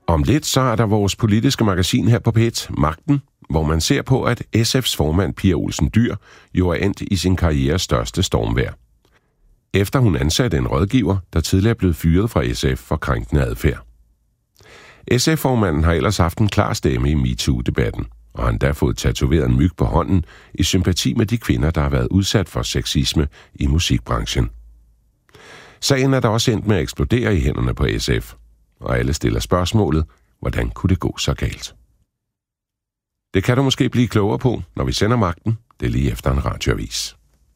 Om lidt så er der vores politiske magasin her på P1, Magten, hvor man ser på, at SF's formand Pia Olsen Dyhr jo er endt i sin karrieres største stormvejr. Efter hun ansatte en rådgiver, der tidligere blev fyret fra SF for krænkende adfærd. SF-formanden har ellers haft en klar stemme i MeToo-debatten, og har endda fået tatoveret en myg på hånden i sympati med de kvinder, der har været udsat for sexisme i musikbranchen. Sagen er da også endt med at eksplodere i hænderne på SF, og alle stiller spørgsmålet, hvordan kunne det gå så galt? Det kan du måske blive klogere på, når vi sender Magten. Det er lige efter en radioavis.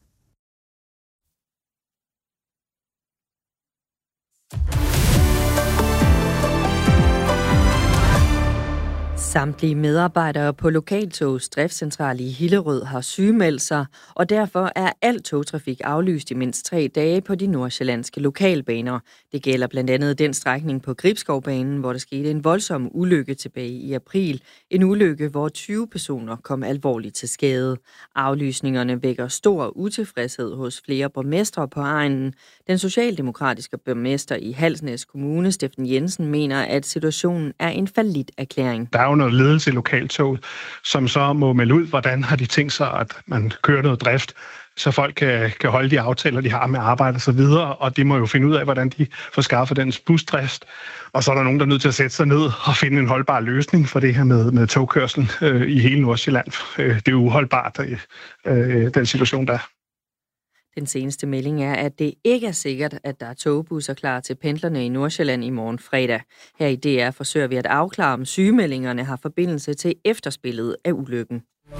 Samtlige medarbejdere på Lokaltogs driftscentral i Hillerød har sygemeldt sig, og derfor er al togtrafik aflyst i mindst 3 dage på de nordsjællandske lokalbaner. Det gælder blandt andet den strækning på Gribskovbanen, hvor der skete en voldsom ulykke tilbage i april. En ulykke, hvor 20 personer kom alvorligt til skade. Aflysningerne vækker stor utilfredshed hos flere borgmestre på egnen. Den socialdemokratiske borgmester i Halsnæs Kommune, Steffen Jensen, mener, at situationen er en falliterklæring. Der er jo noget ledelse i Lokaltog, som så må melde ud, hvordan har de tænkt sig, at man kører noget drift, så folk kan holde de aftaler, de har med arbejde og så videre, og de må jo finde ud af, hvordan de får skaffet den busdrift. Og så er der nogen, der er nødt til at sætte sig ned og finde en holdbar løsning for det her med togkørsel i hele Nordsjælland. Det er jo uholdbart, den situation, der er. Den seneste melding er, at det ikke er sikkert, at der er togbusser klar til pendlerne i Nordsjælland i morgen fredag. Her i DR forsøger vi at afklare, om sygemeldingerne har forbindelse til efterspillet af ulykken.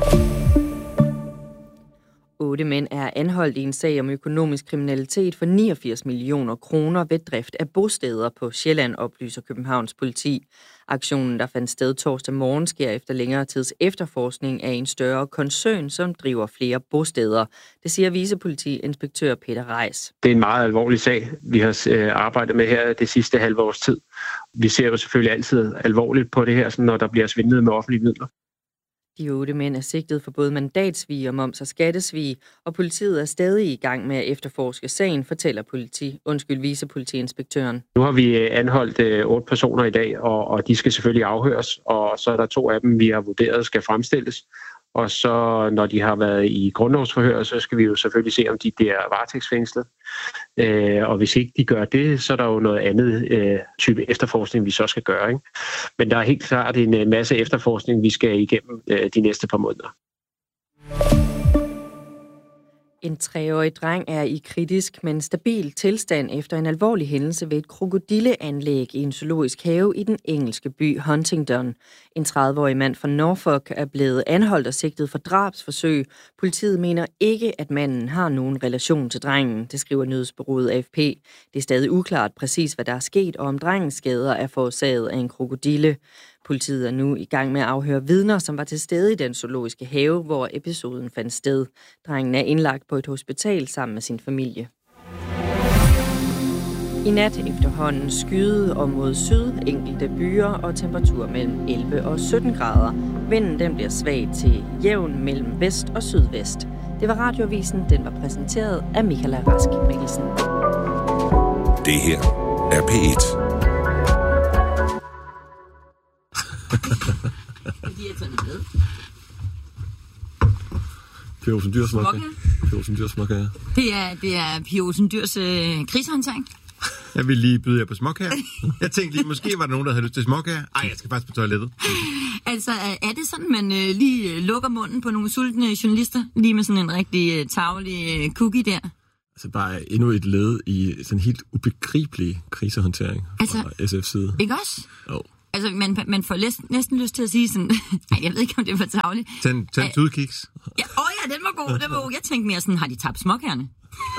8 mænd er anholdt i en sag om økonomisk kriminalitet for 89 millioner kroner ved drift af bosteder på Sjælland, oplyser Københavns politi. Aktionen, der fandt sted torsdag morgen, sker efter længere tids efterforskning af en større koncern, som driver flere bosteder. Det siger vicepolitiinspektør Peter Reis. Det er en meget alvorlig sag, vi har arbejdet med her det sidste halve års tid. Vi ser jo selvfølgelig altid alvorligt på det her, når der bliver svindlet med offentlige midler. De 8 mænd er sigtet for både mandatsvig og moms- og skattesvig, og politiet er stadig i gang med at efterforske sagen, fortæller vicepolitiinspektøren. Nu har vi anholdt 8 personer i dag, og de skal selvfølgelig afhøres, og så er der 2 af dem, vi har vurderet skal fremstilles. Og så når de har været i grundlovsforhør, så skal vi jo selvfølgelig se, om de bliver varetægtsfængslet. Og hvis ikke de gør det, så er der jo noget andet type efterforskning, vi så skal gøre. Ikke? Men der er helt klart en masse efterforskning, vi skal igennem de næste par måneder. En 3-årig dreng er i kritisk, men stabil tilstand efter en alvorlig hændelse ved et krokodilleanlæg i en zoologisk have i den engelske by Huntingdon. En 30-årig mand fra Norfolk er blevet anholdt og sigtet for drabsforsøg. Politiet mener ikke, at manden har nogen relation til drengen, det skriver nyhedsbureauet AFP. Det er stadig uklart præcis, hvad der er sket, og om drengens skader er forårsaget af en krokodille. Politiet er nu i gang med at afhøre vidner, som var til stede i den zoologiske have, hvor episoden fandt sted. Drengen er indlagt på et hospital sammen med sin familie. I nat efterhånden skyde og mod syd, enkelte byer og temperatur mellem 11 og 17 grader. Vinden den bliver svag til jævn mellem vest og sydvest. Det var Radioavisen, den var præsenteret af Michaela Rask Mikkelsen. Det her er P1. Pia Olsen Dyhrs småkager. Pia Olsen Dyhrs småkager. Det er Pia Olsen Dyhrs krisehåndtering. Jeg vil lige byde jer på småkager. Jeg tænkte lige, måske var der nogen, der havde lyst til småkager. Ej, jeg skal faktisk på toilettet. Altså, er det sådan, man lige lukker munden på nogle sultne journalister? Lige med sådan en rigtig tarvelig cookie der? Altså, bare endnu et led i sådan en helt ubegribelig krisehåndtering fra SF's side. Ikke også? Jo. Altså, man får næsten lyst til at sige sådan... Nej, jeg ved ikke, om det var tarveligt. Tag en tudkiks. Ja, den var god. Jeg tænkte mere sådan, har de tabt småkagerne?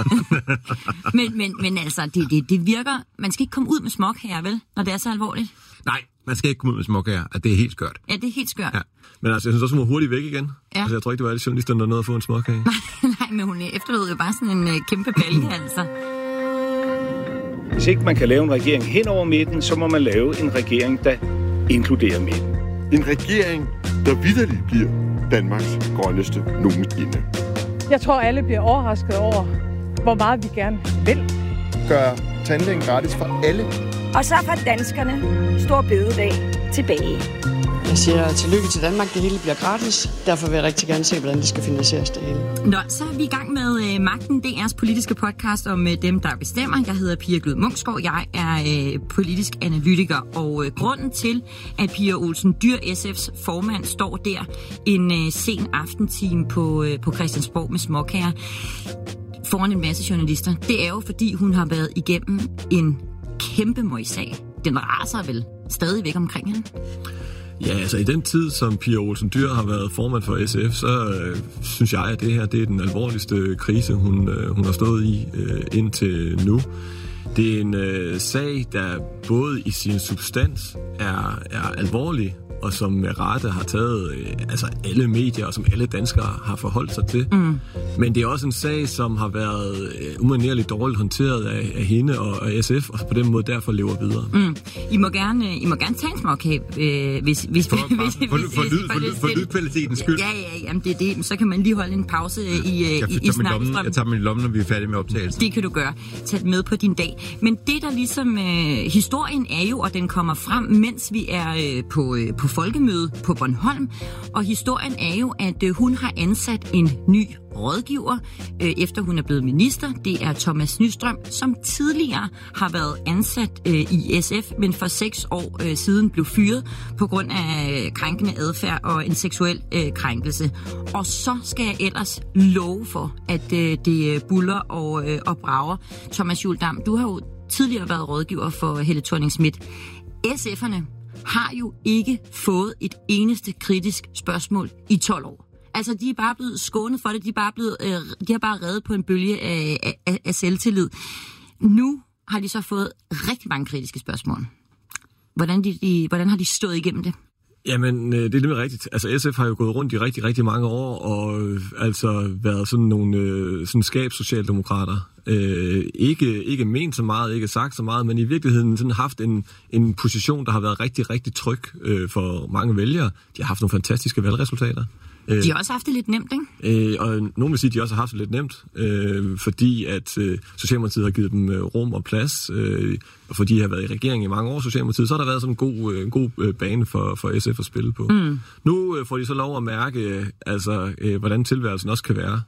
men altså, det virker... Man skal ikke komme ud med småkager, vel? Når det er så alvorligt. Nej, man skal ikke komme ud med småkager. Det er helt skørt. Ja, det er helt skørt. Ja. Men altså, jeg synes også, hun var hurtigt væk igen. Ja. Altså, jeg tror ikke, det var alle journalister, der nåede at få en småkage. Nej, men hun efterlod jo bare sådan en kæmpe balje, altså. Hvis ikke man kan lave en regering hen over midten, så må man lave en regering, der inkluderer midten. En regering, der vitterligt bliver Danmarks grønneste nogensinde. Jeg tror, alle bliver overrasket over, hvor meget vi gerne vil. Gør tandlægen gratis for alle. Og så får danskerne stor bededag tilbage. Jeg siger tillykke til Danmark, det hele bliver gratis. Derfor vil jeg rigtig gerne se, hvordan det skal finansieres det hele. Nå, så er vi i gang med Magten, DR's politiske podcast om dem, der bestemmer. Jeg hedder Pia Glud Munksgaard, jeg er politisk analytiker, og grunden til, at Pia Olsen Dyhr, SF's formand, står der en sen aftentime på Christiansborg med småkager foran en masse journalister, det er jo, fordi hun har været igennem en kæmpe møgsag. Den raser vel stadigvæk omkring hende? Ja, altså i den tid, som Pia Olsen Dyhr har været formand for SF, så synes jeg, at det her det er den alvorligste krise, hun har stået i indtil nu. Det er en sag, der både i sin substans er alvorlig, og som med rette har taget alle medier, og som alle danskere har forholdt sig til. Mm. Men det er også en sag, som har været umanerligt dårligt håndteret af hende og SF, og på den måde derfor lever videre. Mm. I må gerne tage en småkage, hvis for lydkvalitetens skyld. Ja, jamen det er det. Så kan man lige holde en pause i snakkestrømmen. Jeg tager min lomme, når vi er færdige med optagelsen. Det kan du gøre. Tag det med på din dag. Men det, der ligesom historien er jo, og den kommer frem, mens vi er på folkemøde på Bornholm, og historien er jo, at hun har ansat en ny rådgiver, efter hun er blevet minister. Det er Thomas Nystrøm, som tidligere har været ansat i SF, men for 6 år siden blev fyret på grund af krænkende adfærd og en seksuel krænkelse. Og så skal jeg ellers love for, at det buller og brager. Thomas Juhl-Dam, du har jo tidligere været rådgiver for Helle Thorning-Schmidt. SF'erne har jo ikke fået et eneste kritisk spørgsmål i 12 år. Altså, de er bare blevet skånet for det. De har bare reddet på en bølge af selvtillid. Nu har de så fået rigtig mange kritiske spørgsmål. Hvordan har de stået igennem det? Jamen, det er lidt rigtigt. Altså, SF har jo gået rundt i rigtig, rigtig mange år, og altså været sådan nogle skabssocialdemokrater. Ikke ment så meget, ikke sagt så meget, men i virkeligheden sådan haft en position, der har været rigtig, rigtig tryg for mange vælgere. De har haft nogle fantastiske valgresultater. De har også haft det lidt nemt, ikke? Og nogen vil sige, at de også har haft det lidt nemt, fordi at Socialdemokratiet har givet dem rum og plads, og fordi de har været i regering i mange år, Socialdemokratiet, så har der været sådan en god bane for SF at spille på. Mm. Nu får de så lov at mærke, hvordan tilværelsen også kan være.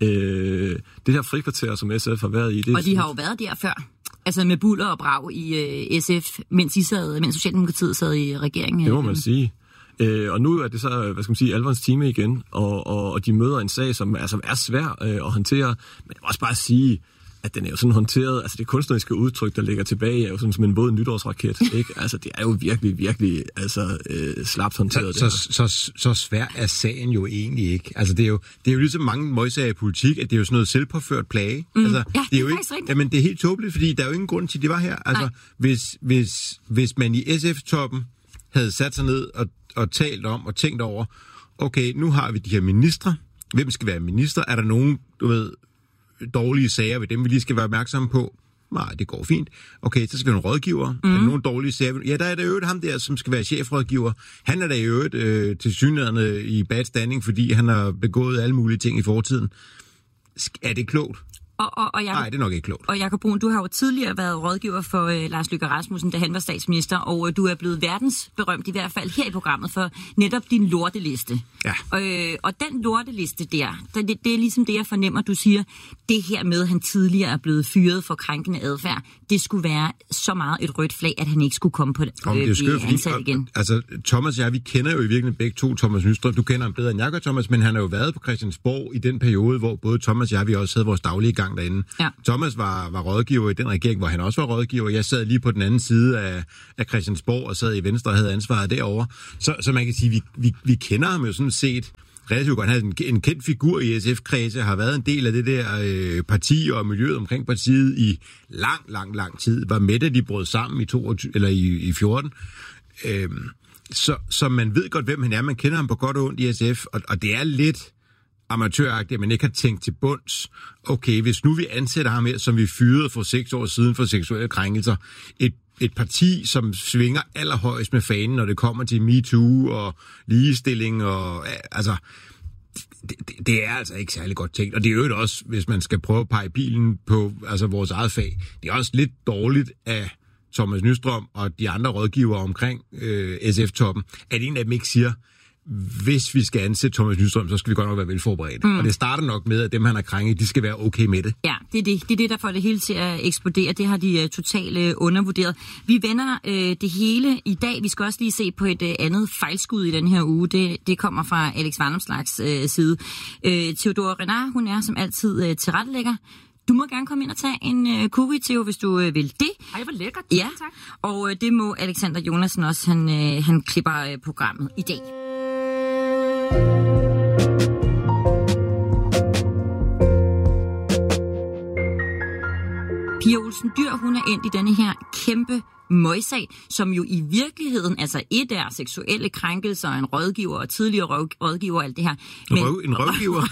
Det her frikvarter, som SF har været i... Det og de har jo været der før. Altså med buller og brag i SF, mens Socialdemokratiet sad i regeringen. Det må man sige. Og nu er det så, alvorens time igen, og de møder en sag, som er svær at håndtere, men jeg må også bare sige, at den er jo sådan håndteret, altså det kunstneriske udtryk, der ligger tilbage, er jo sådan som en våd nytårsraket, ikke? Altså det er jo virkelig, virkelig slapt håndteret. Så svær er sagen jo egentlig ikke. Altså det er jo ligesom mange møgsager i politik, at det er jo sådan noget selvpåført plage. Mm. Altså, ja, det er jo ikke, jamen det er helt tåbeligt, fordi der er jo ingen grund til, at det var her. Altså hvis man i SF-toppen havde sat sig ned og talt om og tænkt over, okay, nu har vi de her ministre. Hvem skal være minister? Er der nogen, dårlige sager ved dem, vi lige skal være opmærksomme på? Nej, det går fint. Okay, så skal vi have nogle rådgiver. Er der nogle dårlige sager? Ja, der er der jo ham der, som skal være chefrådgiver. Han er der jo tilsyneladende i bad standing, fordi han har begået alle mulige ting i fortiden. Er det klogt? Nej, det er nok ikke klogt. Og Jakob Brun, du har jo tidligere været rådgiver for Lars Løkke Rasmussen, da han var statsminister, og du er blevet verdensberømt, i hvert fald her i programmet, for netop din lorteliste. Ja. Og den lorteliste det er ligesom det, jeg fornemmer, du siger, det her med, at han tidligere er blevet fyret for krænkende adfærd, det skulle være så meget et rødt flag, at han ikke skulle komme på ansat igen. Altså, Thomas og jeg, vi kender jo i virkeligheden begge to Thomas Nystrøm. Du kender ham bedre end jeg gør, Thomas, men han har jo været på Christiansborg i den periode, hvor både Thomas og jeg, vi også havde vores daglige gang derinde. Ja. Thomas var rådgiver i den regering, hvor han også var rådgiver. Jeg sad lige på den anden side af Christiansborg og sad i Venstre og havde ansvaret derovre. Så man kan sige, vi kender ham jo sådan set relativt godt. Han er en kendt figur i SF-kredse, har været en del af det der parti og miljøet omkring partiet i lang tid. Var med, da de brød sammen i 14. Så man ved godt, hvem han er. Man kender ham på godt og ondt i SF, og det er lidt amatøragtigt, at man ikke har tænkt til bunds. Okay, hvis nu vi ansætter ham her, som vi fyrede for 6 år siden for seksuelle krænkelser, et parti, som svinger allerhøjst med fanen, når det kommer til MeToo og ligestilling, og altså, det er altså ikke særlig godt tænkt. Og det er jo også, hvis man skal prøve at pege bilen på vores eget fag, det er også lidt dårligt af Thomas Nystrøm og de andre rådgivere omkring SF-toppen, at en af dem ikke siger, hvis vi skal ansætte Thomas Nystrøm, så skal vi godt nok være velforberedt. Og det starter nok med, at dem, han har krænket, de skal være okay med det. Ja, det er det, der får det hele til at eksplodere. Det har de totalt undervurderet. Vi vender det hele i dag. Vi skal også lige se på et andet fejlskud i den her uge. Det kommer fra Alex Vanopslaghs side. Theodora Renard, hun er som altid tilrettelægger. Du må gerne komme ind og tage en cookie, Theo, hvis du vil det. Ej, hvor lækkert. Ja, tak. Og det må Alexander Jonasen også. Han klipper programmet i dag. Pia Olsen Dyhr, hun er endt i denne her kæmpe møgsag, som jo i virkeligheden, altså et er seksuelle krænkelser, en rådgiver og tidligere rådgiver og alt det her. Men, en rådgiver?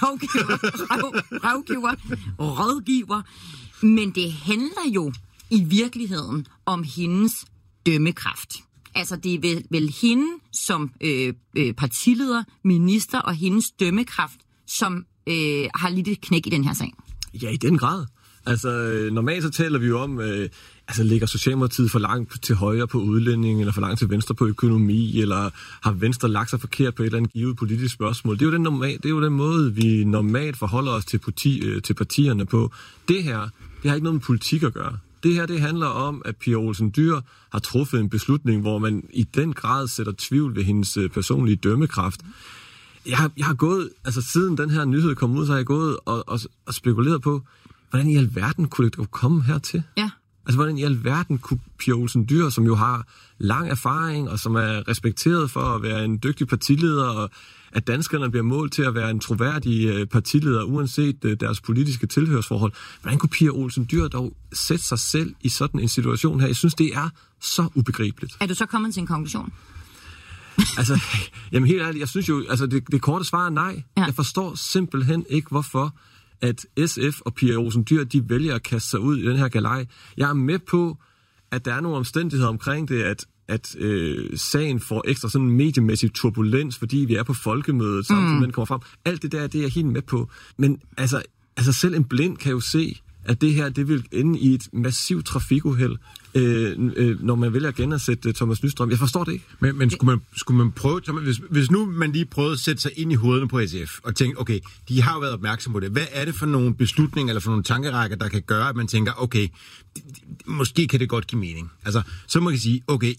Rådgiver. Men det handler jo i virkeligheden om hendes dømmekraft. Altså det er vel hende som partileder, minister og hendes dømmekraft, som har lidt et knæk i den her sag. Ja, i den grad. Altså, normalt så taler vi jo om, ligger Socialdemokratiet for langt til højre på udlænding, eller for langt til venstre på økonomi, eller har Venstre lagt sig forkert på et eller andet givet politisk spørgsmål. Det er jo den måde, vi normalt forholder os til partierne på. Det her, det har ikke noget med politik at gøre. Det her, det handler om, at Pia Olsen Dyhr har truffet en beslutning, hvor man i den grad sætter tvivl ved hendes personlige dømmekraft. Jeg har gået, altså siden den her nyhed kom ud, så har jeg gået og spekuleret på, hvordan i alverden kunne det komme hertil? Ja. Altså, hvordan i alverden kunne Pia Olsen Dyhr, som jo har lang erfaring, og som er respekteret for at være en dygtig partileder, og at danskerne bliver målt til at være en troværdig partileder, uanset deres politiske tilhørsforhold. Hvordan kunne Pia Olsen Dyhr dog sætte sig selv i sådan en situation her? Jeg synes, det er så ubegribeligt. Er du så kommet til en konklusion? Altså, jamen helt ærligt, jeg synes jo, altså det korte svar er nej. Ja. Jeg forstår simpelthen ikke, hvorfor at SF og Pia Olsen Dyhr, de vælger at kaste sig ud i den her galej. Jeg er med på, at der er nogle omstændigheder omkring det, at sagen får ekstra sådan mediemæssig turbulens, fordi vi er på folkemødet, samtidig den kommer frem. Alt det der, det er jeg helt med på. Men altså selv en blind kan jo se, at det her, det vil ende i et massivt trafikuheld, når man vælger at genansætte Thomas Nystrøm. Jeg forstår det ikke. Men skulle man prøve, hvis nu man lige prøvede at sætte sig ind i hovederne på SF, og tænke, okay, de har jo været opmærksom på det. Hvad er det for nogle beslutninger, eller for nogle tankerækker, der kan gøre, at man tænker, okay, måske kan det godt give mening. Altså, så man kan sige, okay,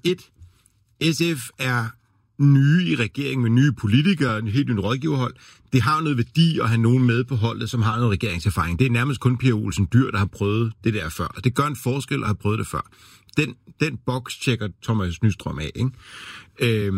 SF er nye i regeringen med nye politikere, en helt ny rådgiverhold. Det har noget værdi at have nogen med på holdet, som har noget regeringserfaring. Det er nærmest kun Pia Olsen Dyhr, der har prøvet det der før. Det gør en forskel at have prøvet det før. Den boks tjekker Thomas Nystrøm af, ikke?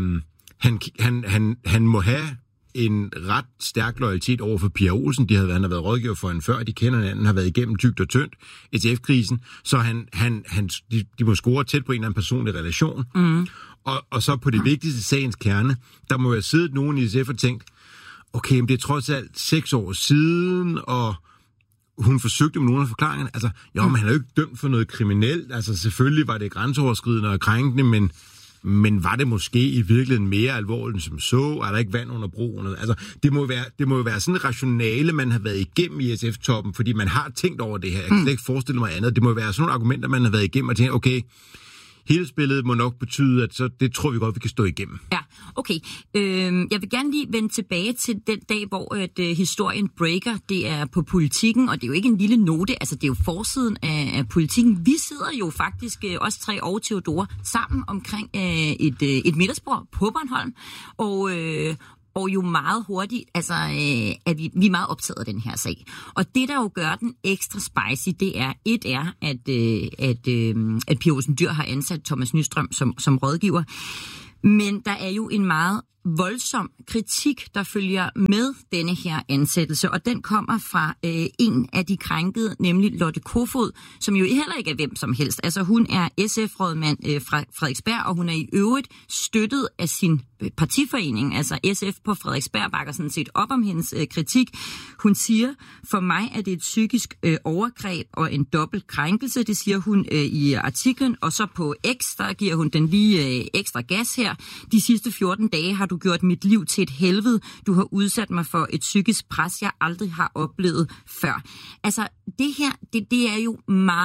Han må have en ret stærk loyalitet over for Pia Olsen. Han har været rådgiver for hende før, de kender hinanden, har været igennem tykt og tyndt, SF-krisen, så de må score tæt på en eller anden personlig relation. Og så på det vigtigste sagens kerne, der må jo have siddet nogen i SF og tænkt, okay, men det er trods alt 6 år siden, og hun forsøgte med nogle af forklaringerne. Altså, men han er jo ikke dømt for noget kriminelt. Altså, selvfølgelig var det grænseoverskridende og krænkende, men var det måske i virkeligheden mere alvorligt som så? Er der ikke vand under broen? Altså, det må jo være sådan et rationale, man har været igennem i SF-toppen, fordi man har tænkt over det her. Jeg kan slet ikke forestille mig andet. Det må være sådan nogle argumenter, man har været igennem og tænkt, okay, hele spillet må nok betyde, at så det tror vi godt, vi kan stå igennem. Ja, okay. Jeg vil gerne lige vende tilbage til den dag, hvor historien breaker. Det er på Politikken, og det er jo ikke en lille note. Altså, det er jo forsiden af Politikken. Vi sidder jo faktisk, os 3 og Theodora, sammen omkring et middagsbord på Bornholm. Og jo meget hurtigt, altså, at vi er meget optaget af den her sag. Og det, der jo gør den ekstra spicy, det er, at Pia Olsen Dyhr har ansat Thomas Nystrøm som rådgiver. Men der er jo en meget voldsom kritik, der følger med denne her ansættelse, og den kommer fra en af de krænkede, nemlig Lotte Kofod, som jo heller ikke er hvem som helst. Altså hun er SF-rådmand fra Frederiksberg, og hun er i øvrigt støttet af sin partiforening, altså SF på Frederiksberg, bakker sådan set op om hendes kritik. Hun siger, for mig er det et psykisk overgreb og en dobbelt krænkelse, det siger hun i artiklen, og så på X, der giver hun den lige ekstra gas her. De sidste 14 dage har du gjort mit liv til et helvede. Du har udsat mig for et psykisk pres, jeg aldrig har oplevet før. Altså, det her, det er jo meget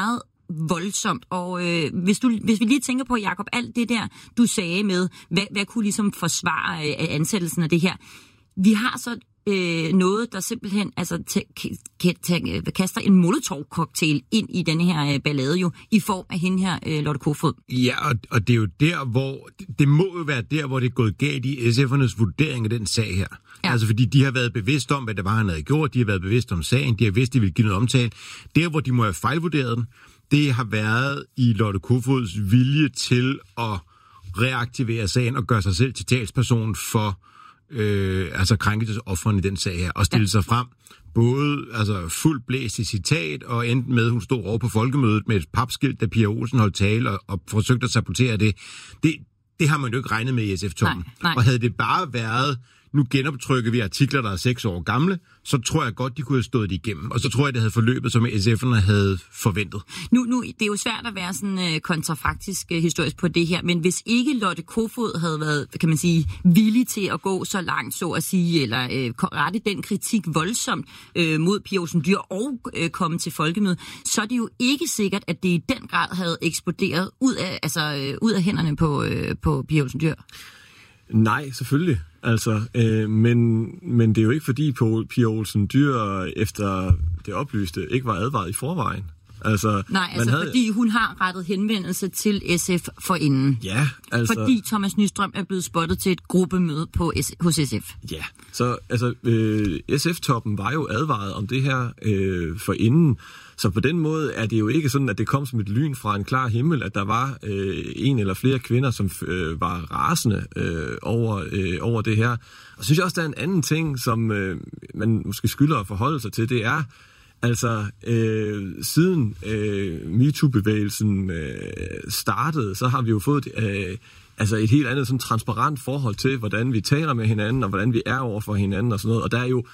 voldsomt. Og hvis vi lige tænker på, Jacob, alt det der, du sagde med, hvad kunne ligesom forsvare ansættelsen af det her? Vi har så noget, der simpelthen kaster en molotov-cocktail ind i denne her ballade jo, i form af hende her, Lotte Kofod. Ja, og det er jo der, hvor det må jo være der, hvor det er gået galt i SF'ernes vurdering af den sag her. Ja. Altså fordi de har været bevidst om, hvad det var, han havde gjort, de har været bevidst om sagen, de har vidst, de ville give noget omtale. Der, hvor de må have fejlvurderet den, det har været i Lotte Kofods vilje til at reaktivere sagen og gøre sig selv til talsperson for krænkelsesoffrene i den sag her, og stille sig frem, både fuldt blæst i citat, og endte med, hun stod over på folkemødet med et papskilt, da Pia Olsen holdt tale, og forsøgte at sabotere det. Det har man jo ikke regnet med i SF-toppen. Nej. Og havde det bare været, nu genoptrykker vi artikler, der er 6 år gamle, så tror jeg godt, de kunne have stået det igennem. Og så tror jeg, det havde forløbet, som SF'erne havde forventet. Nu, det er jo svært at være sådan kontrafaktisk historisk på det her, men hvis ikke Lotte Kofod havde været, kan man sige, villig til at gå så langt, så at sige, eller rette den kritik voldsomt mod Pia Olsen Dyhr og komme til folkemødet, så er det jo ikke sikkert, at det i den grad havde eksploderet ud af hænderne på Pia Olsen Dyhr. Nej, selvfølgelig. Men det er jo ikke fordi Pia Olsen Dyhr efter det oplyste ikke var advaret i forvejen. Fordi hun har rettet henvendelse til SF forinden. Ja, fordi Thomas Nystrøm er blevet spottet til et gruppemøde hos SF. Ja, så SF-toppen var jo advaret om det her forinden. Så på den måde er det jo ikke sådan, at det kom som et lyn fra en klar himmel, at der var en eller flere kvinder, som var rasende over det her. Og synes jeg også, der er en anden ting, som man måske skylder at forholde sig til, det er, siden MeToo-bevægelsen startede, så har vi jo fået et helt andet sådan transparent forhold til, hvordan vi taler med hinanden, og hvordan vi er over for hinanden og sådan noget. Og der er jo,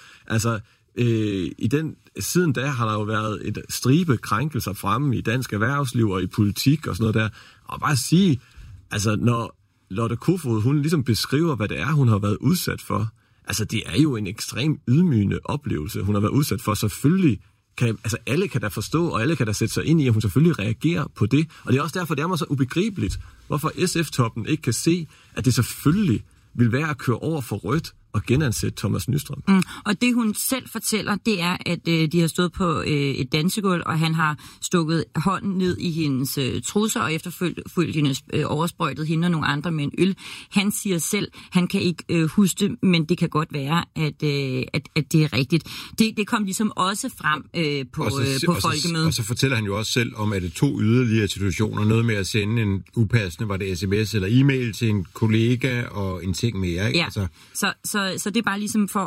siden da har der jo været et stribe krænkelser fremme i dansk erhvervsliv og i politik og sådan noget der. Og bare sige, når Lotte Kofod, hun ligesom beskriver, hvad det er, hun har været udsat for, det er jo en ekstrem ydmygende oplevelse, hun har været udsat for. Selvfølgelig alle kan da forstå, og alle kan da sætte sig ind i, at hun selvfølgelig reagerer på det. Og det er også derfor, det er mig så ubegribeligt, hvorfor SF-toppen ikke kan se, at det selvfølgelig vil være at køre over for rødt og genansætte Thomas Nystrøm. Og det hun selv fortæller, det er, at de har stået på et dansegulv, og han har stukket hånden ned i hendes trusser, og efterfølgende hendes oversprøjtet hende og nogle andre med en øl. Han siger selv, han kan ikke huske det, men det kan godt være, at det er rigtigt. Det kom ligesom også frem på folkemødet. Og så fortæller han jo også selv om, at det 2 yderligere situationer, noget med at sende en upassende, var det sms eller e-mail til en kollega og en ting mere, ikke? Ja, så det er bare ligesom for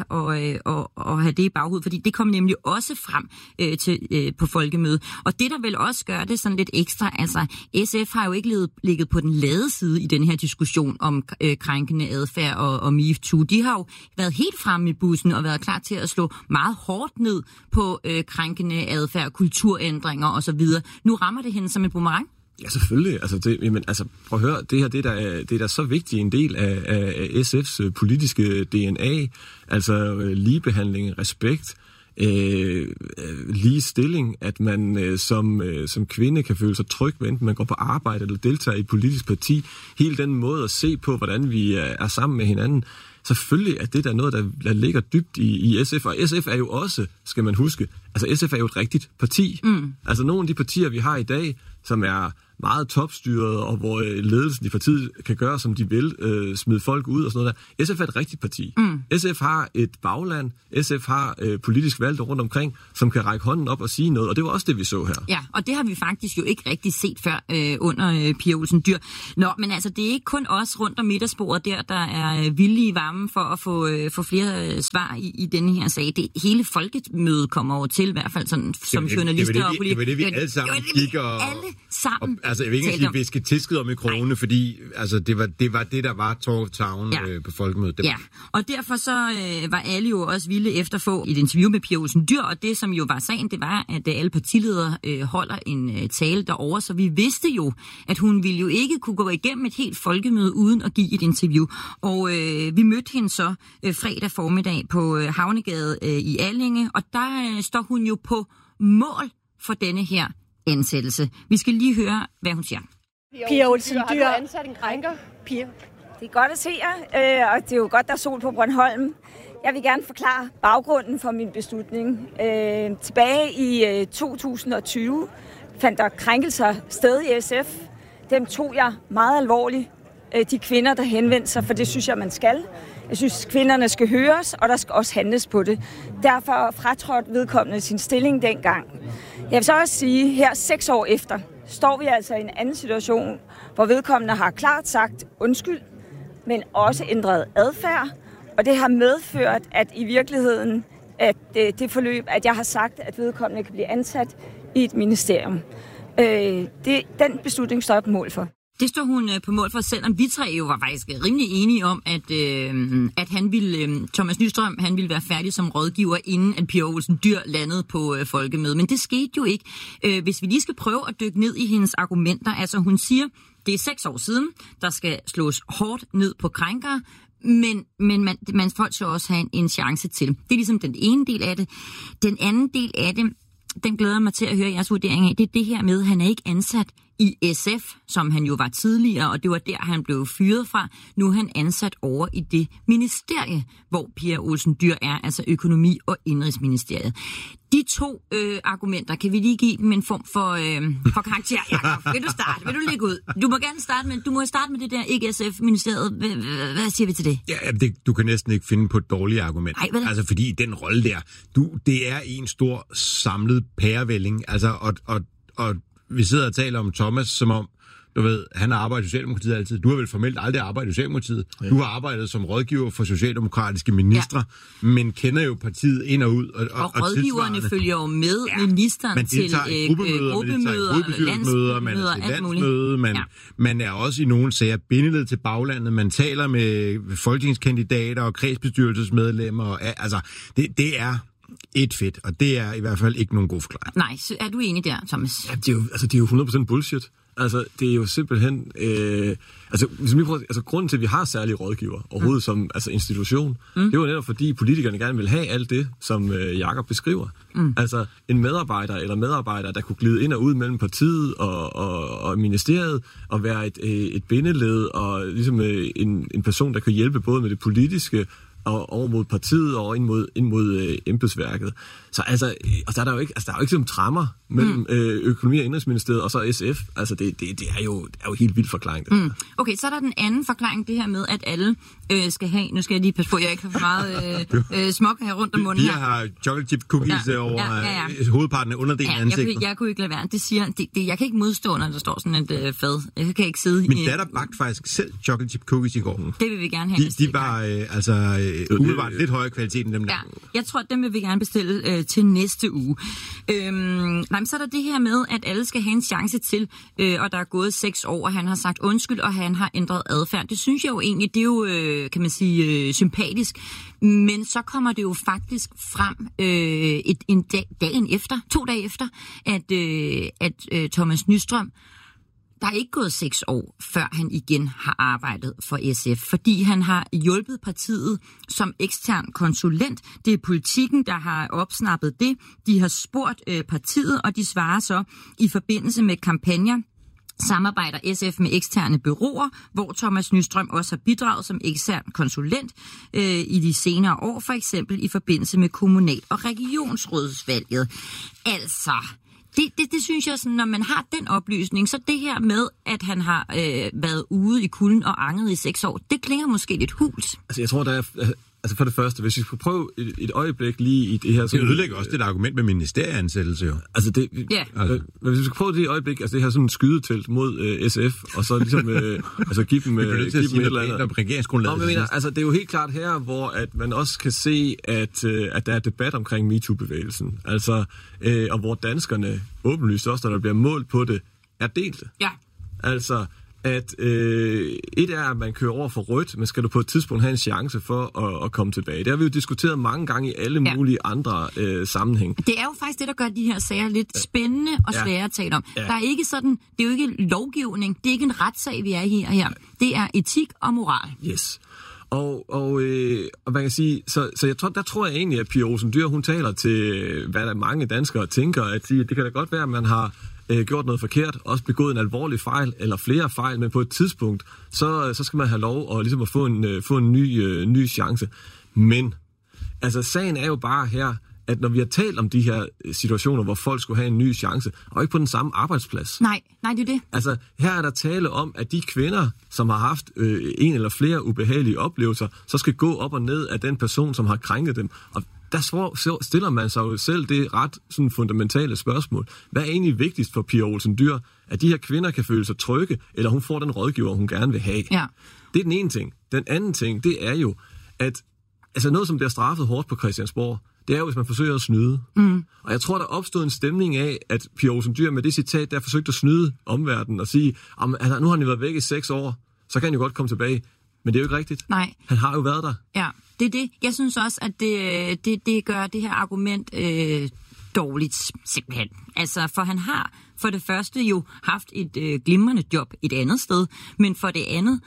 at have det i baghovedet, fordi det kom nemlig også frem på folkemødet. Og det, der vel også gør det sådan lidt ekstra, SF har jo ikke ligget på den lade side i den her diskussion om krænkende adfærd og MeToo. De har jo været helt fremme i bussen og været klar til at slå meget hårdt ned på krænkende adfærd, kulturændringer osv. Nu rammer det hende som en boomerang. Ja, selvfølgelig. Prøv at høre, det her det er da så vigtig en del af SF's politiske DNA, ligebehandling, respekt, ligestilling, at man som kvinde kan føle sig tryg, enten man går på arbejde eller deltager i et politisk parti. Hele den måde at se på, hvordan vi er sammen med hinanden. Selvfølgelig er det der noget, der ligger dybt i SF, og SF er jo også, skal man huske, SF er jo et rigtigt parti. Nogle af de partier, vi har i dag, som er meget topstyret, og hvor ledelsen i partiet kan gøre, som de vil, smide folk ud og sådan noget der. SF er et rigtigt parti. SF har et bagland, SF har politisk valgte rundt omkring, som kan række hånden op og sige noget, og det var også det, vi så her. Ja, og det har vi faktisk jo ikke rigtig set før under Pia Olsen Dyhr. Nå, men det er ikke kun os rundt om middagsbordet der er villige i varmen for at få flere svar i denne her sag. Det hele folkemødet kommer over til, i hvert fald sådan, som journalister og politikere. Det var det, vi alle sammen kigger og... Alle sammen. Jeg vil ikke sige, at vi skal tisket om i krone, fordi det var det, der var talk-town på folkemødet. Ja, og derfor så var alle jo også vilde efter at få et interview med Pia Olsen Dyhr, og det, som jo var sagen, det var, at alle partiledere holder en tale derovre, så vi vidste jo, at hun ville jo ikke kunne gå igennem et helt folkemøde uden at give et interview. Og vi mødte hende så fredag formiddag på Havnegade i Allinge, og der står hun jo på mål for denne her ansættelse. Vi skal lige høre, hvad hun siger. Pia Olsen Dyhr. Har du ansat en krænker? Pia. Det er godt at se jer, og det er jo godt, der er sol på Bornholm. Jeg vil gerne forklare baggrunden for min beslutning. Tilbage i 2020 fandt der krænkelser sted i SF. Dem tog jeg meget alvorligt. De kvinder, der henvendte sig, for det synes jeg, man skal. Jeg synes, kvinderne skal høres, og der skal også handles på det. Derfor fratrådte vedkommende sin stilling dengang. Jeg vil så også sige, her 6 år efter, står vi altså i en anden situation, hvor vedkommende har klart sagt undskyld, men også ændret adfærd. Og det har medført, at i virkeligheden, at det forløb, at jeg har sagt, at vedkommende kan blive ansat i et ministerium. Den beslutning står jeg på mål for. Det står hun på mål for, selvom vi tre jo var faktisk rimelig enige om, at han ville, Thomas Nystrøm, han ville være færdig som rådgiver, inden at Pia Olsen Dyhr landede på folkemødet. Men det skete jo ikke. Hvis vi lige skal prøve at dykke ned i hendes argumenter, altså hun siger, det er 6 år siden, der skal slås hårdt ned på krænkere, men man folk skal også have en chance til. Det er ligesom den ene del af det. Den anden del af det, den glæder mig til at høre jeres vurdering af, det er det her med, at han er ikke ansat i SF, som han jo var tidligere, og det var der, han blev fyret fra. Nu er han ansat over i det ministerie, hvor Pia Olsen Dyhr er, altså økonomi- og indrigsministeriet. De 2 argumenter, kan vi lige give dem en form for karakter? Jakob, vil du starte? Vil du lægge ud? Du må gerne starte med, det der ikke SF-ministeriet. Hvad siger vi til det? Ja, du kan næsten ikke finde på et dårligt argument. Ej, altså, fordi den rolle der, det er en stor samlet pærevælling. Altså, og vi sidder og taler om Thomas, som om, du ved, han har arbejdet i Socialdemokratiet altid. Du har vel formelt aldrig arbejdet i Socialdemokratiet. Ja. Du har arbejdet som rådgiver for socialdemokratiske ministre, men kender jo partiet ind og ud. Og rådgiverne følger jo med ministeren til gruppemøder, landsmøder, man er også i nogle sager bindeled til baglandet, man taler med folketingskandidater og kredsbestyrelsesmedlemmer. Altså, det er et fedt, og det er i hvert fald ikke nogen god forklaring. Nej, så er du enig der, Thomas? Ja, det er jo 100% bullshit. Altså, det er jo simpelthen... hvis vi prøver, grunden til, at vi har særlige rådgiver overhovedet som institution, det var netop fordi politikerne gerne vil have alt det, som Jakob beskriver. Altså, en medarbejder, der kunne glide ind og ud mellem partiet og ministeriet, og være et bindeled, og ligesom en person, der kan hjælpe både med det politiske, og over mod partiet og ind mod embedsværket. Så der er der jo ikke sådan trammer mellem økonomi- og indrigsministeriet og så SF. Altså det er jo helt vildt forklaring. Okay, så er der den anden forklaring, det her med, at alle skal have, nu skal jeg lige passe på, at jeg ikke har for meget smok her rundt om munden. Vi har chocolate chip cookies over hovedparten af underdelen af ansigtet. Jeg kunne ikke lade være. Det siger, jeg kan ikke modstå, når der står sådan et fad. Jeg kan ikke sidde Min datter bagte faktisk selv chocolate chip cookies i går. Det vil vi gerne have. De var umiddelbart lidt højere kvalitet end dem der. Ja, jeg tror, dem vil vi gerne bestille til næste uge. Men så er der det her med, at alle skal have en chance til, og der er gået 6 år, og han har sagt undskyld, og han har ændret adfærd. Det synes jeg jo egentlig, det er jo, kan man sige, sympatisk. Men så kommer det jo faktisk frem dagen efter, 2 dage efter, at Thomas Nystrøm, der er ikke gået 6 år, før han igen har arbejdet for SF, fordi han har hjulpet partiet som ekstern konsulent. Det er Politikken, der har opsnappet det. De har spurgt partiet, og de svarer så i forbindelse med kampagner. Samarbejder SF med eksterne bureauer, hvor Thomas Nystrøm også har bidraget som ekstern konsulent i de senere år, for eksempel i forbindelse med kommunal- og regionsrådsvalget. Altså... Det synes jeg, sådan, når man har den oplysning, så det her med, at han har været ude i kulden og anget i 6 år, det klinger måske lidt hult. Altså, jeg tror, der er... for det første, hvis vi skal prøve et øjeblik lige i det her... Det ødelægger også det argument med ministerieansættelse, jo. Altså, hvis vi skal prøve det i øjeblik, altså det her sådan en skydetelt mod SF, og så ligesom give dem et eller andet... regeringsgrundlaget. Altså, det er jo helt klart her, hvor at man også kan se, at der er debat omkring MeToo-bevægelsen. Altså, og hvor danskerne åbenlyst også, når der bliver målt på det, er delte. Ja. Altså... at et er, at man kører over for rødt, men skal du på et tidspunkt have en chance for at komme tilbage. Det har vi jo diskuteret mange gange i alle mulige andre sammenhæng. Det er jo faktisk det, der gør de her sager lidt spændende og svære at tale om. Ja. Der er ikke sådan, det er jo ikke lovgivning, det er ikke en retssag, vi er her. Det er etik og moral. Yes. Og man kan sige, så der tror jeg egentlig, at Pia Olsen Dyhr, hun taler til, hvad der mange danskere tænker, at det kan da godt være, at man har gjort noget forkert, også begået en alvorlig fejl, eller flere fejl, men på et tidspunkt, så skal man have lov at, ligesom at få en ny chance. Men altså, sagen er jo bare her, at når vi har talt om de her situationer, hvor folk skulle have en ny chance, og ikke på den samme arbejdsplads. Nej, det er det. Altså, her er der tale om, at de kvinder, som har haft en eller flere ubehagelige oplevelser, så skal gå op og ned af den person, som har krænket dem. Og der stiller man sig jo selv det ret sådan fundamentale spørgsmål. Hvad er egentlig vigtigst for Pia Olsen Dyhr? At de her kvinder kan føle sig trygge, eller hun får den rådgiver, hun gerne vil have? Ja. Det er den ene ting. Den anden ting, det er jo, at altså noget, som bliver straffet hårdt på Christiansborg, det er jo, hvis man forsøger at snyde. Mm. Og jeg tror, der opstod en stemning af, at Pia Olsen Dyhr med det citat, der forsøgte at snyde omverdenen og sige, altså, nu har han jo været væk i 6 år, så kan han jo godt komme tilbage. Men det er jo ikke rigtigt. Nej. Han har jo været der. Ja, det er det. Jeg synes også, at det gør det her argument dårligt, simpelthen. Altså, for han har for det første jo haft et glimrende job et andet sted, men for det andet,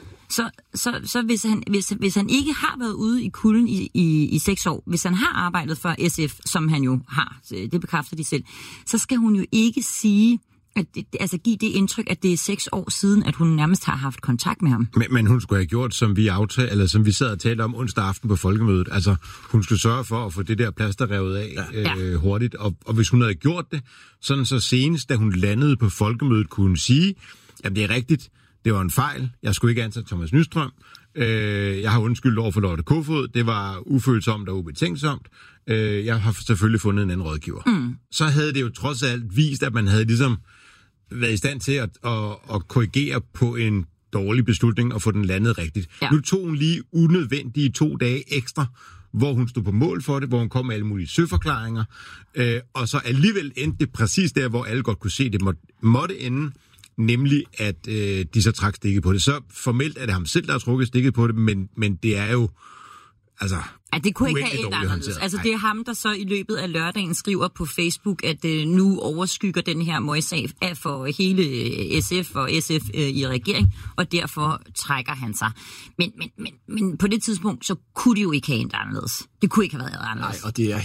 så hvis han ikke har været ude i kulden i 6 år, hvis han har arbejdet for SF, som han jo har, det bekræfter de selv, så skal hun jo ikke sige, give det indtryk, at det er 6 år siden, at hun nærmest har haft kontakt med ham. Men hun skulle have gjort, som vi sad og talte om onsdag aften på folkemødet. Altså, hun skulle sørge for at få det der plaster revet af hurtigt. Og hvis hun havde gjort det, sådan så senest, da hun landede på folkemødet, kunne hun sige, at det er rigtigt, det var en fejl. Jeg skulle ikke ansætte Thomas Nystrøm. Jeg har undskyldt over for Lotte Kofod. Det var ufølsomt og ubetænksomt. Jeg har selvfølgelig fundet en anden rådgiver. Mm. Så havde det jo trods alt vist, at man havde ligesom været i stand til at korrigere på en dårlig beslutning og få den landet rigtigt. Ja. Nu tog hun lige unødvendige 2 dage ekstra, hvor hun stod på mål for det, hvor hun kom med alle mulige søforklaringer, og så alligevel endte det præcis der, hvor alle godt kunne se, det måtte ende, nemlig at de så trak stikket på det. Så formelt er det ham selv, der har trukket stikket på det, men det er jo altså... Ja, det kunne ikke have et anderledes. Altså, det er ham, der så i løbet af lørdagen skriver på Facebook, at nu overskygger den her møgssag for hele SF og SF i regering, og derfor trækker han sig. Men på det tidspunkt, så kunne det jo ikke have endt anderledes. Det kunne ikke have været anderledes. Nej, og det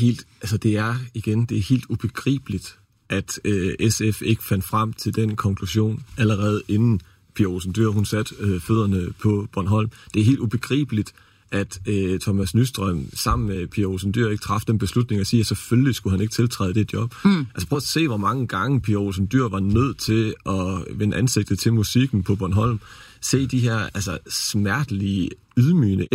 er helt ubegribeligt, at SF ikke fandt frem til den konklusion allerede inden Pia Olsen Dyhr, hun satte fødderne på Bornholm. Det er helt ubegribeligt, at Thomas Nystrøm sammen med Pia Olsen Dyhr ikke træffede den beslutning at sige, at selvfølgelig skulle han ikke tiltræde det job. Mm. Altså prøv at se, hvor mange gange Pia Olsen Dyhr var nødt til at vende ansigtet til musikken på Bornholm. Se de her smertelige, ydmygende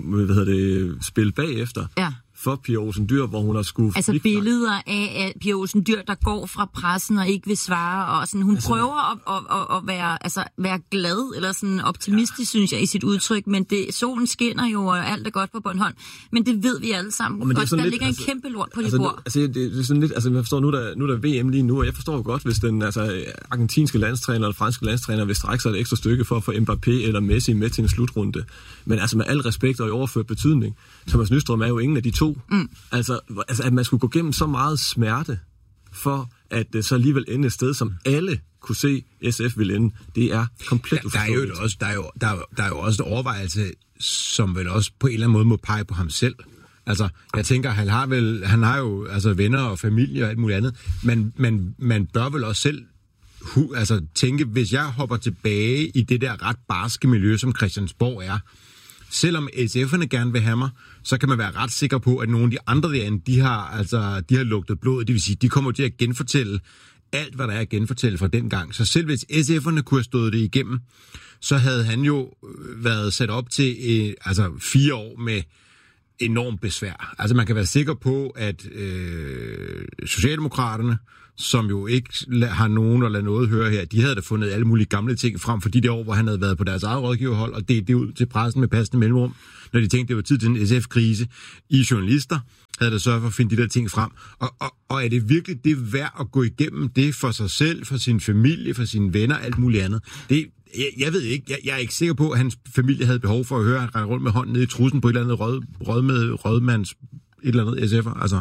spil bagefter. Ja. For Pia Olsen Dyhr, hvor hun har skulle... Altså billeder af Pia Olsen Dyhr, der går fra pressen og ikke vil svare, og sådan, hun prøver at være glad, eller sådan optimistisk, synes jeg, i sit udtryk, men solen skinner jo, og alt er godt på Bornholm. Men det ved vi alle sammen. Og der ligger en kæmpe lort på dit bord. Det er sådan lidt, jeg forstår, nu er der VM lige nu, og jeg forstår jo godt, hvis den argentinske landstræner eller franske landstræner vil strække sig et ekstra stykke for at få Mbappé eller Messi med til en slutrunde. Men altså med al respekt og i overført betydning, Thomas Nystrøm er jo ingen af de to. Mm. Altså, at man skulle gå gennem så meget smerte, for at det så alligevel ende et sted, som alle kunne se, SF ville ende. Det er komplet uforståeligt. Der er jo også en overvejelse, som vel også på en eller anden måde må pege på ham selv. Altså, jeg tænker, han har jo venner og familie og alt muligt andet, men man bør vel også selv tænke, hvis jeg hopper tilbage i det der ret barske miljø, som Christiansborg er, selvom SF'erne gerne vil have mig, så kan man være ret sikker på, at nogle af de andre derinde, de har lugtet blod. Det vil sige, de kommer til at genfortælle alt, hvad der er at genfortælle fra den gang. Så selv hvis SF'erne kunne have stået det igennem, så havde han jo været sat op til 4 år med enormt besvær. Altså man kan være sikker på, at Socialdemokraterne, som jo ikke har nogen at lade noget høre her, de havde da fundet alle mulige gamle ting frem for de der år, hvor han havde været på deres eget rådgiverhold, og det ud til pressen med passende mellemrum, når de tænkte, det var tid til en SF-krise. I journalister havde der sørget for at finde de der ting frem. Og er det virkelig det værd at gå igennem det for sig selv, for sin familie, for sine venner, alt muligt andet? Jeg ved ikke. Jeg er ikke sikker på, at hans familie havde behov for at høre, at han rendte rundt med hånden nede i trussen på et eller andet rødmands et eller andet SF'er. Altså.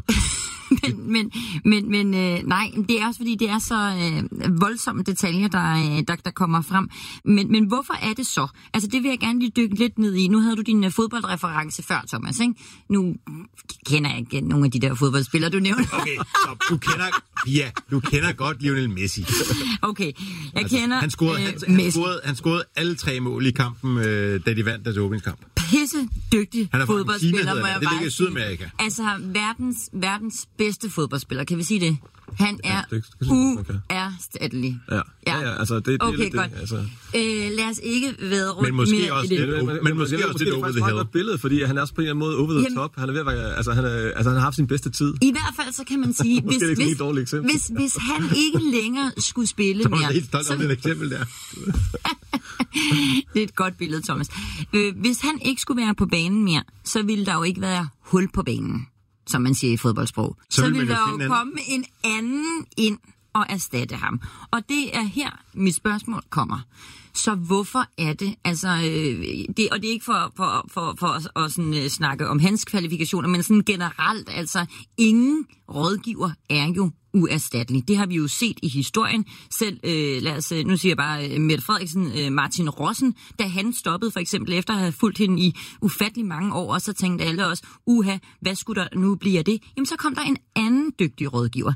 Men nej, det er også fordi, det er så voldsomme detaljer, der kommer frem. Men hvorfor er det så? Altså, det vil jeg gerne lige dykke lidt ned i. Nu havde du din fodboldreference før, Thomas, ikke? Nu kender jeg ikke nogen af de der fodboldspillere, du nævner. Okay, så du kender Pia, du kender godt Lionel Messi. Okay, jeg kender Messi. Han scorede alle 3 mål i kampen, da de vandt deres åbningskamp. Pisse dygtig fodboldspiller, må jeg bare sige. Det ligger i Sydamerika. Altså, verdens bedste fodboldspiller, kan vi sige det? Han er uerstattelig. Ja, altså det okay, det, godt. Altså. Lad os ikke være rundt mere også i det. Men måske også lidt over the hill. Et billede, fordi han er også på en eller anden måde over the top. Han er ved at være, han har haft sin bedste tid. I hvert fald så kan man sige, hvis han ikke længere skulle spille mere. Så er helt stolt om det eksempel der. Det er et godt billede, Thomas. Hvis han ikke skulle være på banen mere, så ville der jo ikke være hul på banen, som man siger i fodboldsprog. Så ville der jo komme en anden ind og erstatte ham. Og det er her, mit spørgsmål kommer. Så hvorfor er det, altså, og det er ikke for at sådan, snakke om hans kvalifikationer, men sådan generelt, altså, ingen rådgiver er jo uerstattelig. Det har vi jo set i historien. Selv, nu siger jeg bare Mette Frederiksen, Martin Rossen, da han stoppede for eksempel efter at have fulgt hende i ufattelig mange år, og så tænkte alle også, hvad skulle der nu blive af det? Jamen, så kom der en anden dygtig rådgiver.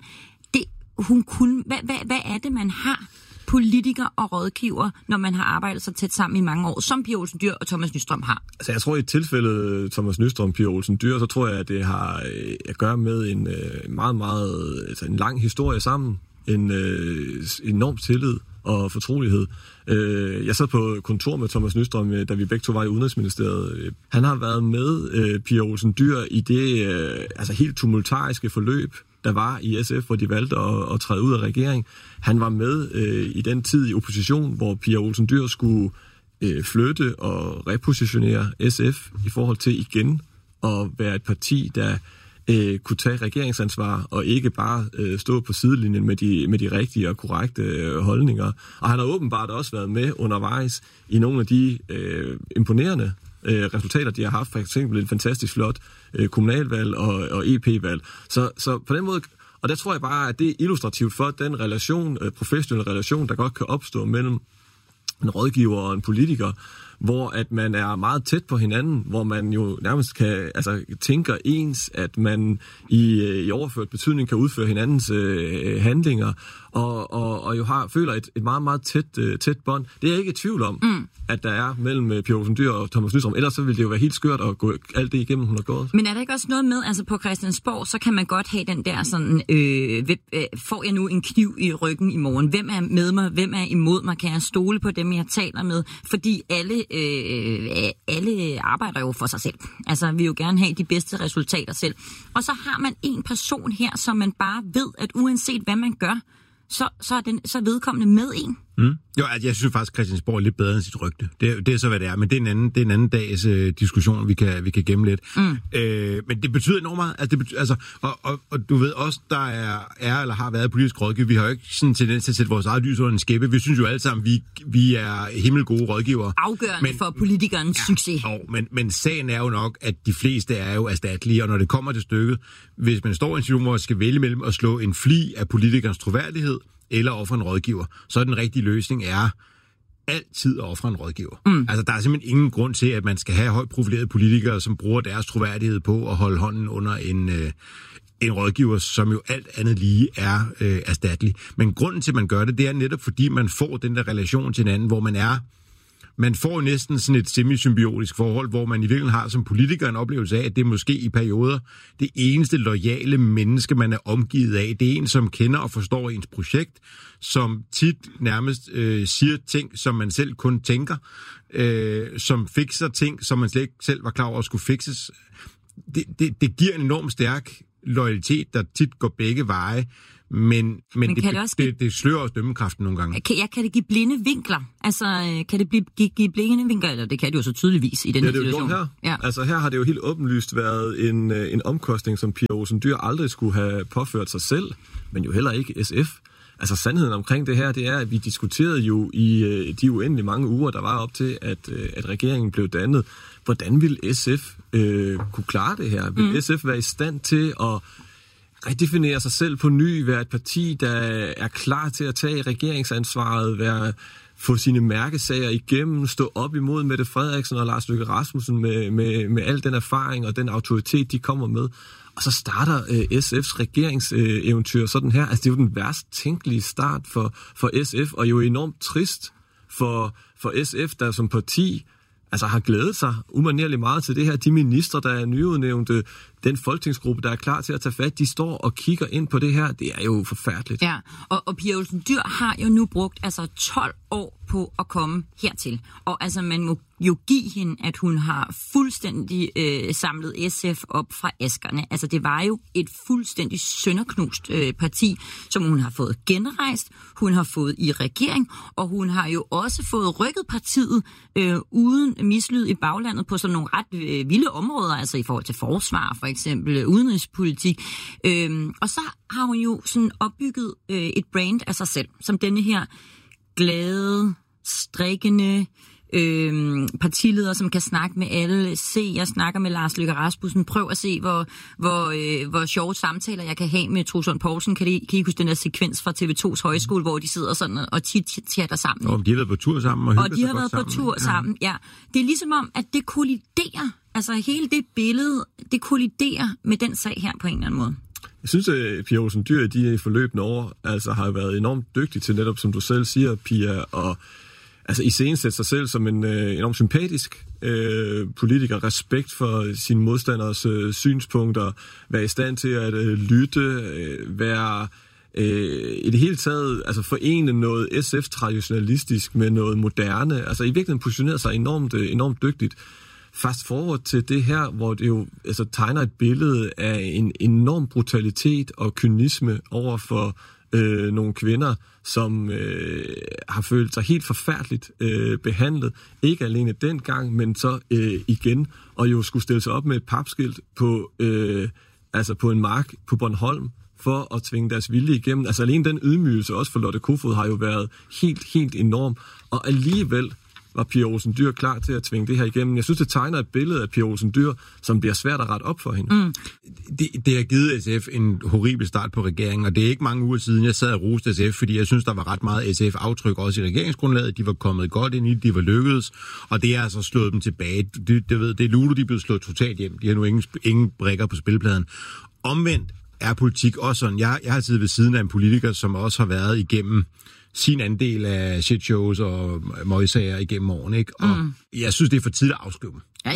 Hvad er det, man har politiker og rådgiver, når man har arbejdet så tæt sammen i mange år, som Pia Olsen Dyhr og Thomas Nystrøm har? Altså, jeg tror i tilfældet Thomas Nystrøm og Pia Olsen Dyhr, så tror jeg, at det har at gøre med en meget, altså en lang historie sammen, en enorm tillid og fortrolighed. Jeg sad på kontor med Thomas Nystrøm, da vi begge to var i Udenrigsministeriet. Han har været med Pia Olsen Dyhr i det helt tumultariske forløb, der var i SF, hvor de valgte at træde ud af regering. Han var med i den tid i opposition, hvor Pia Olsen Dyhr skulle flytte og repositionere SF i forhold til igen at være et parti, der kunne tage regeringsansvar og ikke bare stå på sidelinjen med de rigtige og korrekte holdninger. Og han har åbenbart også været med undervejs i nogle af de imponerende resultater, de har haft, for eksempel en fantastisk flot kommunalvalg og EP-valg. Så på den måde, og der tror jeg bare, at det er illustrativt for den relation, professionelle relation, der godt kan opstå mellem en rådgiver og en politiker, hvor at man er meget tæt på hinanden, hvor man jo nærmest tænker ens, at man i overført betydning kan udføre hinandens handlinger, og jo føler et meget, meget tæt bånd. Det er jeg ikke i tvivl om, at der er mellem Pia Olsen Dyhr og Thomas Nystrøm. Ellers så ville det jo være helt skørt at gå alt det igennem, hun har gået. Men er der ikke også noget med, altså på Christiansborg, så kan man godt have den der sådan, får jeg nu en kniv i ryggen i morgen? Hvem er med mig? Hvem er imod mig? Kan jeg stole på dem, jeg taler med? Fordi alle arbejder jo for sig selv. Altså, vi vil jo gerne have de bedste resultater selv. Og så har man en person her, som man bare ved, at uanset hvad man gør, så er vedkommende med en. Jo, altså, jeg synes faktisk, Christiansborg er lidt bedre end sit rygte. Det er så, hvad det er. Men det er en anden dags diskussion, vi kan gemme lidt. Men det betyder enormt meget. Og du ved også, der er eller har været politisk rådgiver. Vi har jo ikke sådan tendens til at sætte vores eget lys under en skæppe. Vi synes jo alle sammen, vi er himmelgode rådgivere. Afgørende for politikernes succes. Men sagen er jo nok, at de fleste er jo erstattelige. Og når det kommer til stykket, hvis man står i en situation, hvor man skal vælge mellem at slå en fli af politikernes troværdighed, eller ofre en rådgiver, så den rigtige løsning er altid at ofre en rådgiver. Altså, der er simpelthen ingen grund til, at man skal have højt profilerede politikere, som bruger deres troværdighed på at holde hånden under en rådgiver, som jo alt andet lige er erstattelig. Men grunden til, at man gør det, det er netop, fordi man får den der relation til hinanden, hvor man får næsten sådan et semisymbiotisk forhold, hvor man i virkeligheden har som politiker en oplevelse af, at det er måske i perioder det eneste loyale menneske, man er omgivet af. Det er en, som kender og forstår ens projekt, som tit nærmest siger ting, som man selv kun tænker, som fikser ting, som man slet ikke selv var klar over at skulle fikses. Det giver en enormt stærk loyalitet, der tit går begge veje, men det slører også dømmekraften nogle gange. Kan det give blinde vinkler? Altså, kan det give blinde vinkler? Eller det kan det jo så tydeligvis i den situation. Her. Ja. Altså, her har det jo helt åbenlyst været en omkostning, som Pia Olsen Dyhr aldrig skulle have påført sig selv, men jo heller ikke SF. Altså, sandheden omkring det her, det er, at vi diskuterede jo i de uendelig mange uger, der var op til, at regeringen blev dannet. Hvordan ville SF kunne klare det her? Vil SF være i stand til at redefinere sig selv på ny, være et parti, der er klar til at tage regeringsansvaret, være få sine mærkesager igennem, stå op imod Mette Frederiksen og Lars Løkke Rasmussen med al den erfaring og den autoritet, de kommer med. Og så starter SF's regeringseventyr sådan her. Altså, det er jo den værst tænkelige start for SF, og jo enormt trist for SF, der som parti altså har glædet sig umanerligt meget til det her. De ministre, der er nyudnævnte, den folketingsgruppe, der er klar til at tage fat, de står og kigger ind på det her. Det er jo forfærdeligt. Ja, og Pia Olsen Dyhr har jo nu brugt 12 år på at komme hertil. Og altså, man må jo give hende, at hun har fuldstændig samlet SF op fra askerne. Altså, det var jo et fuldstændig sønderknust parti, som hun har fået genrejst, hun har fået i regering, og hun har jo også fået rykket partiet uden mislyd i baglandet på sådan nogle ret vilde områder, altså i forhold til forsvar, for eksempel udenrigspolitik. Og så har hun jo sådan opbygget et brand af sig selv, som denne her glade, strikkende partileder, som kan snakke med alle. Se, jeg snakker med Lars Løkke Rasmussen. Prøv at se, hvor sjove samtaler jeg kan have med Trudson Poulsen. Kan I huske den der sekvens fra TV2's højskole, hvor de sidder sådan og chatter sammen? Og de har været på tur sammen. Og de har været på tur sammen, ja. Det er ligesom om, at det kolliderer. Altså hele det billede, det kolliderer med den sag her på en eller anden måde. Jeg synes, at Pia Olsen Dyhr i de forløbende år altså har været enormt dygtig til netop, som du selv siger, Pia, og altså iscenesætte sig selv som en enormt sympatisk politiker, respekt for sine modstanders synspunkter, være i stand til at lytte, være i det hele taget altså forene noget SF-traditionalistisk med noget moderne, altså i virkeligheden positioneret sig enormt dygtigt. Fast forward til det her, hvor det jo altså tegner et billede af en enorm brutalitet og kynisme over for nogle kvinder, som har følt sig helt forfærdeligt behandlet. Ikke alene dengang, men så igen, og jo skulle stille sig op med et papskilt på en mark på Bornholm, for at tvinge deres vilje igennem. Altså alene den ydmygelse, også for Lotte Kofod, har jo været helt enorm. Og alligevel var Pia Olsen Dyhr klar til at tvinge det her igennem. Jeg synes, det tegner et billede af Pia Olsen Dyhr, som bliver svært at rette op for hende. Mm. Det har givet SF en horribel start på regeringen, og det er ikke mange uger siden, jeg sad og roste SF, fordi jeg synes, der var ret meget SF-aftryk også i regeringsgrundlaget. De var kommet godt ind i det, de var lykkedes, og det er altså slået dem tilbage. Det er Ludo, de er blevet slået totalt hjem. De har nu ingen brikker på spilpladen. Omvendt er politik også sådan. Jeg har siddet ved siden af en politiker, som også har været igennem sin andel af shitshows og møgsager igennem årene, ikke? Og jeg synes, det er for tidligt at afskrive dem. Jo,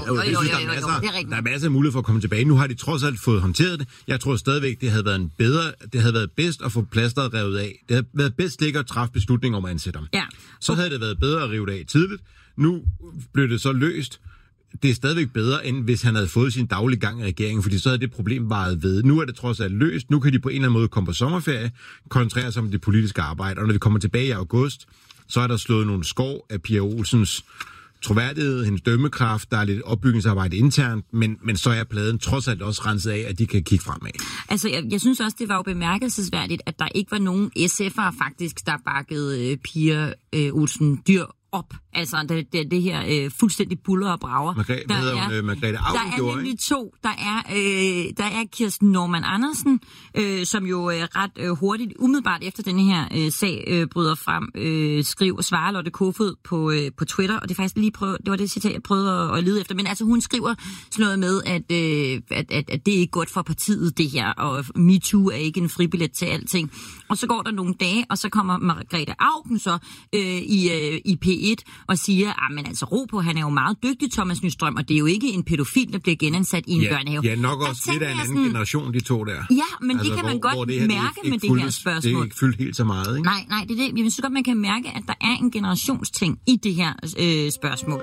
der er masser af mulighed for at komme tilbage. Nu har de trods alt fået håndteret det. Jeg tror stadigvæk, det havde været bedst at få plasteret revet af. Det havde været bedst ikke at træffe beslutninger om at ansætte dem. Ja. Så havde det været bedre at rive det af tidligt. Nu blev det så løst. Det er stadigvæk bedre, end hvis han havde fået sin daglige gang i regeringen, fordi så havde det problem varet ved. Nu er det trods alt løst. Nu kan de på en eller anden måde komme på sommerferie, koncentrere sig om det politiske arbejde. Og når vi kommer tilbage i august, så er der slået nogle skår af Pia Olsens troværdighed, hendes dømmekraft. Der er lidt opbygningsarbejde internt, men så er pladen trods alt også renset af, at de kan kigge fremad. Altså, jeg synes også, det var jo bemærkelsesværdigt, at der ikke var nogen SF'ere faktisk, der bakkede Pia Olsen Dyhr op. Altså, det her fuldstændig buller og brager. Margrethe der er nemlig to. Der er Kirsten Normann Andersen, som jo ret hurtigt, umiddelbart efter denne her sag bryder frem, skriver, svarer Lotte Kofod på Twitter, og det er faktisk lige det var det citat, jeg prøvede at lede efter. Men altså, hun skriver sådan noget med, at det er ikke godt for partiet, det her, og MeToo er ikke en fribillet til alting. Og så går der nogle dage, og så kommer Margrethe Auken så i P1 og siger, men altså ro på, han er jo meget dygtig, Thomas Nystrøm, og det er jo ikke en pædofil, der bliver genansat i en børnehave. Ja, nok også lidt af en anden generation, de to der. Ja, men altså, det kan man godt mærke med det her spørgsmål. Det er ikke fyldt helt så meget, ikke? Nej, det er det. Jeg synes godt, man kan mærke, at der er en generationsting i det her spørgsmål.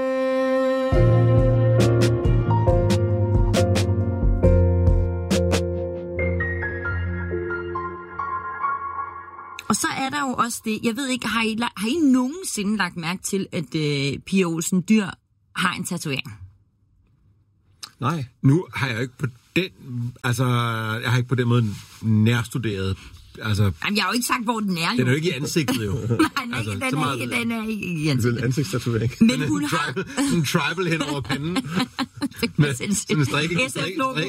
Og så er der jo også det, jeg ved ikke, har I nogensinde lagt mærke til, at Pia Olsen Dyhr har en tatovering? Nej, nu har jeg ikke på den måde nærstuderet. Altså, jamen, jeg har jo ikke sagt, hvor den er. Den er jo ikke i ansigtet, jo. Nej, den er ikke i ansigtet. Det er en ansigtstatovering. Men hun har en tribal hen over panden. Med sådan en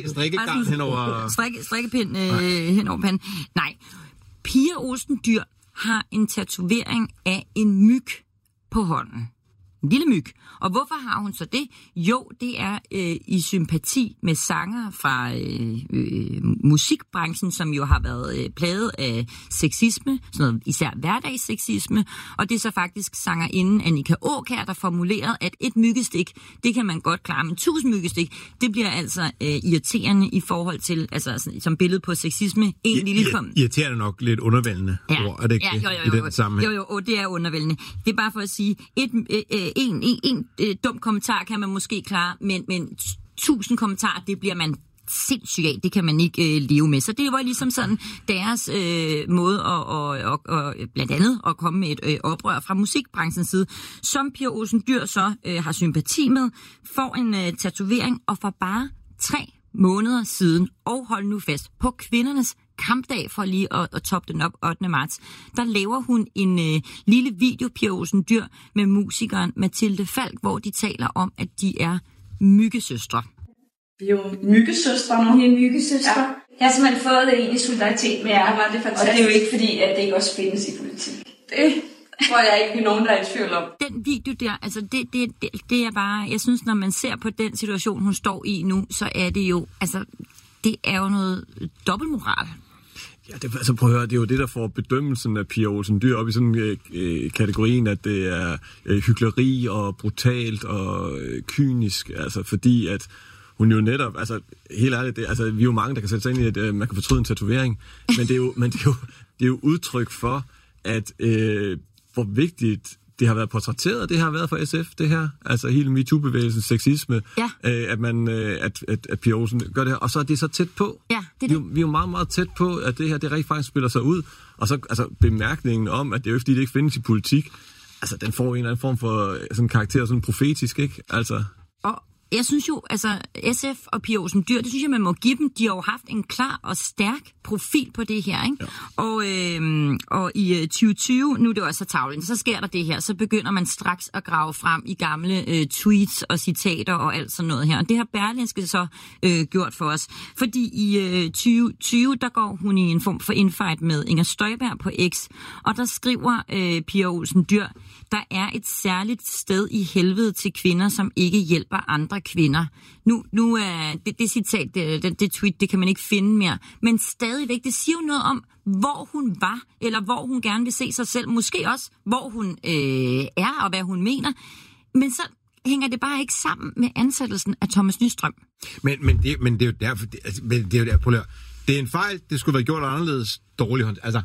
strikkegarn hen over... Strikkepind hen over panden. Nej. Pia Olsen Dyhr har en tatovering af en myg på hånden. En lille myg. Og hvorfor har hun så det? Jo, det er i sympati med sanger fra musikbranchen, som jo har været plaget af sexisme, sådan noget, især hverdagssexisme. Og det er så faktisk sangerinden Annika Aakjær, der formulerede, at et myggestik, det kan man godt klare, men 1000 myggestik, det bliver altså irriterende i forhold til, altså som billede på sexisme. Irriterende nok lidt undervældende ord, er det ikke i den sammenhæng? Jo, det er undervældende. Det er bare for at sige, en dum kommentar kan man måske klare, men 1000 kommentarer, det bliver man sindssygt af. Det kan man ikke leve med. Så det var ligesom sådan deres måde at blandt andet at komme med et oprør fra musikbranchens side, som Pia Olsen Dyhr så har sympati med, får en tatovering, og for bare 3 måneder siden, og hold nu fast, på kvindernes kampdag, for lige at toppe den op 8. marts, der laver hun en lille video, Pia Olsen Dyhr, med musikeren Mathilde Falk, hvor de taler om, at de er myggesøstre. Vi er jo myggesøstre nu. Vi er myggesøstre. Ja. Jeg har simpelthen fået en i solidaritet med jer. Det er fantastisk. Og det er jo ikke fordi, at det ikke også findes i politik. Det tror jeg ikke, vi er nogen, der er i tvivl om. Den video der, altså det er bare, jeg synes, når man ser på den situation, hun står i nu, så er det jo, altså, det er jo noget dobbeltmoral. Ja, prøv at høre, det er jo det, der får bedømmelsen af Pia Olsen Dyhr op i sådan kategorien, at det er hykleri og brutalt og kynisk, altså fordi at hun jo netop, altså helt ærligt, vi er jo mange, der kan sætte sig ind i, at man kan fortryde en tatovering, men det er jo udtryk for, at hvor vigtigt det har været portrætteret, det har været for SF, det her, altså hele MeToo-bevægelsens sexisme, at Pia Olsen gør det her, og så er det så tæt på. Ja, vi er jo meget, meget tæt på, at det her, det rigtig faktisk spiller sig ud, og så altså bemærkningen om, at det er jo ikke, fordi det ikke findes i politik, altså den får en eller anden form for sådan karakter, sådan profetisk, ikke? Altså. Og jeg synes jo, altså SF og Pia Olsen Dyhr, det synes jeg, man må give dem. De har jo haft en klar og stærk profil på det her, ikke? Ja. Og i 2020, nu er det jo også tavlen, så sker der det her, så begynder man straks at grave frem i gamle tweets og citater og alt sådan noget her. Og det har Berlingske så gjort for os. Fordi i 2020, der går hun i en form for infight med Inger Støjberg på X, og der skriver Pia Olsen Dyhr, der er et særligt sted i helvede til kvinder, som ikke hjælper andre kvinder. Nu er det citat, det tweet, det kan man ikke finde mere. Men stadigvæk, det siger jo noget om, hvor hun var, eller hvor hun gerne vil se sig selv. Måske også, hvor hun er, og hvad hun mener. Men så hænger det bare ikke sammen med ansættelsen af Thomas Nystrøm. Men det er jo derfor, det er jo der, prøv at det er en fejl, det skulle være gjort anderledes dårligt. Altså,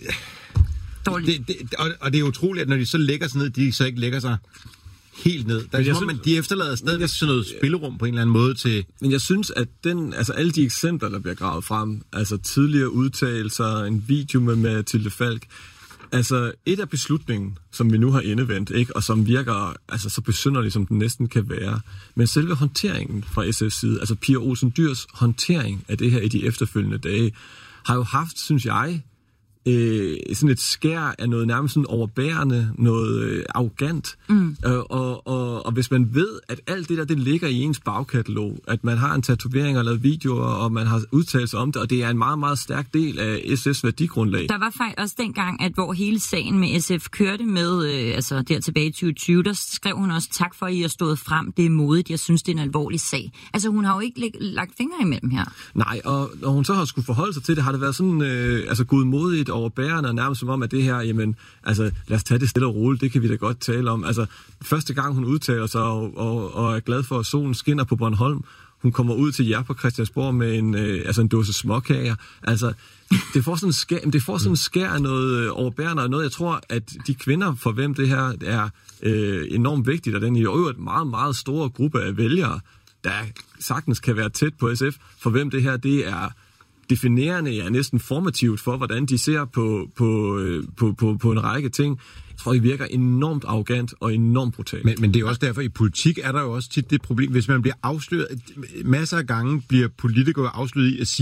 og det er utroligt, at når de så lægger sig ned, de så ikke lægger sig helt ned. Der er som om, de efterlader stadigvæk sådan noget spillerum på en eller anden måde til. Men jeg synes, at alle de eksempler, der bliver gravet frem, altså tidligere udtalelser, en video med Mathilde Falk, altså et af beslutningen, som vi nu har endevendt, ikke, og som virker altså så besynderligt, som den næsten kan være, men selve håndteringen fra SF's side, altså Pia Olsen Dyhrs håndtering af det her i de efterfølgende dage, har jo haft, synes jeg, sådan et skær af noget nærmest sådan overbærende, noget arrogant. Og hvis man ved, at alt det der, det ligger i ens bagkatalog, at man har en tatovering og lavet videoer, og man har udtalt sig om det, og det er en meget, meget stærk del af SF's værdigrundlag. Der var faktisk også dengang, at hvor hele sagen med SF kørte med, altså der tilbage i 2020, der skrev hun også, tak for, at I har stået frem, det er modigt, jeg synes, det er en alvorlig sag. Altså hun har jo ikke lagt fingre imellem her. Nej, og når hun så har skulle forholde sig til det, har det været sådan godmodigt overbærende, og nærmest som om, at det her, jamen, altså, lad os tage det stille og roligt, det kan vi da godt tale om. Altså, første gang hun udtaler sig og er glad for, at solen skinner på Bornholm, hun kommer ud til jer på Christiansborg med en dåse småkager. Altså, det får sådan en skær af noget overbærende, og noget, jeg tror, at de kvinder, for hvem det her er enormt vigtigt, og den i øvrigt meget, meget store gruppe af vælgere, der sagtens kan være tæt på SF, for hvem det her, det er definerende, er næsten formativt for, hvordan de ser på en række ting. Jeg tror, det virker enormt arrogant og enormt brutalt. Men det er også derfor, i politik er der jo også tit det problem, hvis man bliver afsløret. Masser af gange bliver politikere afsløret i at sige,